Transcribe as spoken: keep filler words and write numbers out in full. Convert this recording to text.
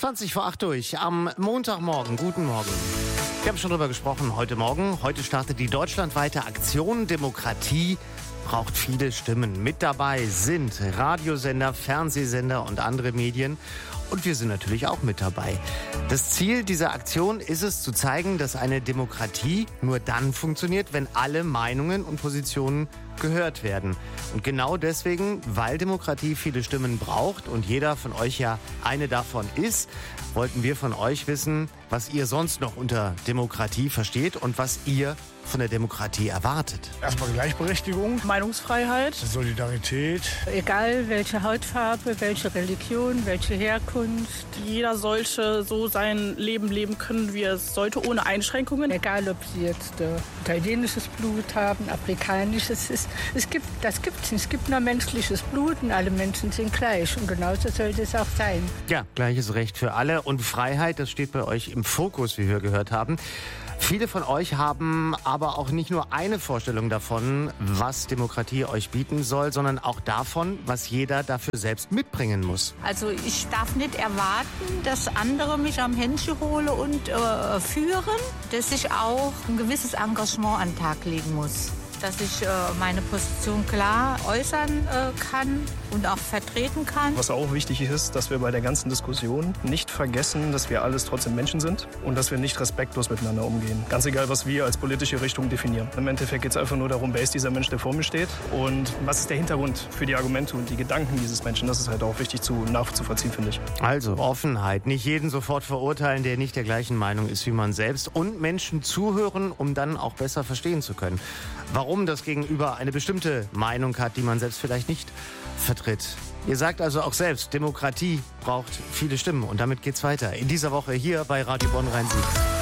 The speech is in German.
zwanzig vor acht durch am Montagmorgen. Guten Morgen. Wir haben schon drüber gesprochen heute Morgen. Heute startet die deutschlandweite Aktion Demokratie braucht viele Stimmen. Mit dabei sind Radiosender, Fernsehsender und andere Medien. Und wir sind natürlich auch mit dabei. Das Ziel dieser Aktion ist es, zu zeigen, dass eine Demokratie nur dann funktioniert, wenn alle Meinungen und Positionen gehört werden. Und genau deswegen, weil Demokratie viele Stimmen braucht und jeder von euch ja eine davon ist, wollten wir von euch wissen, was ihr sonst noch unter Demokratie versteht und was ihr von der Demokratie erwartet. Erstmal Gleichberechtigung, Meinungsfreiheit, Solidarität. Egal welche Hautfarbe, welche Religion, welche Herkunft. Jeder sollte so sein Leben leben können, wie er es sollte, ohne Einschränkungen. Egal, ob sie jetzt äh, italienisches Blut haben, afrikanisches. Es, es gibt, das gibt's nicht. Es gibt nur menschliches Blut und alle Menschen sind gleich. Und genauso sollte es auch sein. Ja, gleiches Recht für alle und Freiheit, das steht bei euch im Fokus, wie wir gehört haben. Viele von euch haben aber auch nicht nur eine Vorstellung davon, was Demokratie euch bieten soll, sondern auch davon, was jeder dafür selbst mitbringen muss. Also ich darf nicht erwarten, dass andere mich am Händchen holen und äh, führen, dass ich auch ein gewisses Engagement an den Tag legen muss. Dass ich äh, meine Position klar äußern äh, kann und auch vertreten kann. Was auch wichtig ist, dass wir bei der ganzen Diskussion nicht vergessen, dass wir alles trotzdem Menschen sind und dass wir nicht respektlos miteinander umgehen. Ganz egal, was wir als politische Richtung definieren. Im Endeffekt geht es einfach nur darum, wer ist dieser Mensch, der vor mir steht und was ist der Hintergrund für die Argumente und die Gedanken dieses Menschen. Das ist halt auch wichtig zu nachzuvollziehen, finde ich. Also Offenheit, nicht jeden sofort verurteilen, der nicht der gleichen Meinung ist wie man selbst und Menschen zuhören, um dann auch besser verstehen zu können, warum das Gegenüber eine bestimmte Meinung hat, die man selbst vielleicht nicht vertritt. Ihr sagt also auch selbst, Demokratie braucht viele Stimmen und damit geht's weiter. In dieser Woche hier bei Radio Bonn Rhein-Sieg.